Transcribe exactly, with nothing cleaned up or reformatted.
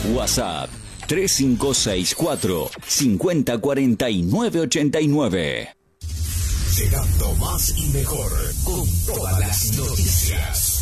WhatsApp tres cinco seis cuatro, cinco cero cuatro nueve ocho nueve. Llegando más y mejor con todas las noticias.